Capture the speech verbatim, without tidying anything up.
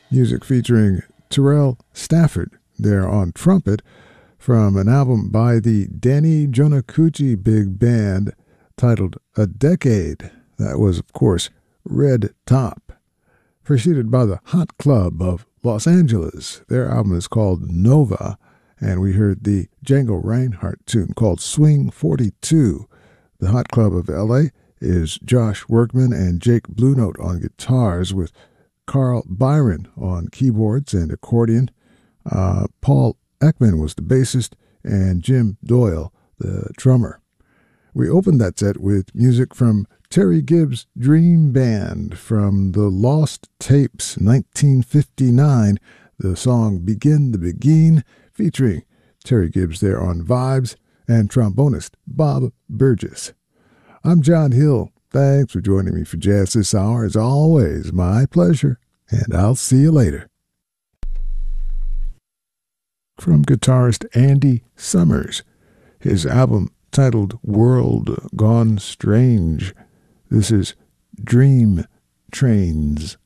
Music featuring Terrell Stafford there on trumpet from an album by the Danny Jonakuchi Big Band titled A Decade. That was, of course, Red Top. Preceded by the Hot Club of Los Angeles. Their album is called Nova, and we heard the Django Reinhardt tune called Swing forty-two. The Hot Club of L A is Josh Workman and Jake Blue Note on guitars, with Carl Byron on keyboards and accordion. Uh, Paul Ekman was the bassist, and Jim Doyle the drummer. We opened that set with music from Terry Gibbs' Dream Band from the Lost Tapes nineteen fifty-nine, the song Begin the Begin, featuring Terry Gibbs there on vibes, and trombonist Bob Burgess. I'm John Hill. Thanks for joining me for Jazz This Hour. As always, my pleasure, and I'll see you later. From guitarist Andy Summers, his album titled World Gone Strange. This is Dream Trains.